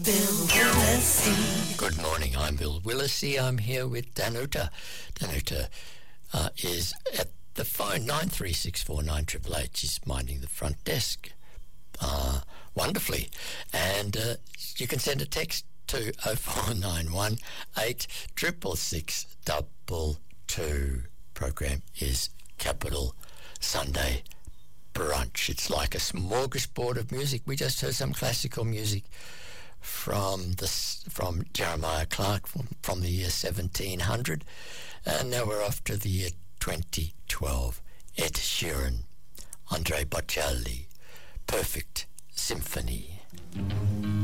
Bill Willacy. Good morning, I'm Bill Willacy. I'm here with Danuta. Danuta is at the phone, 93649888. She's minding the front desk wonderfully. And you can send a text to 0491 866 666 Program is Capital Sunday Brunch. It's like a smorgasbord of music. We just heard some classical music from Jeremiah Clark from the year 1700, and now we're off to the year 2012. Ed Sheeran, Andre Bocelli, Perfect Symphony.